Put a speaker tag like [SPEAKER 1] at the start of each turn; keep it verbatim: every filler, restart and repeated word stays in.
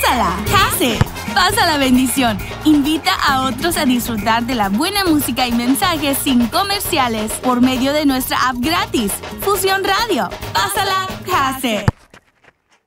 [SPEAKER 1] Pásala, pass it. Pasa la bendición. Invita a otros a disfrutar de la buena música y mensajes sin comerciales por medio de nuestra app gratis, Fusión Radio. Pásala, pass it.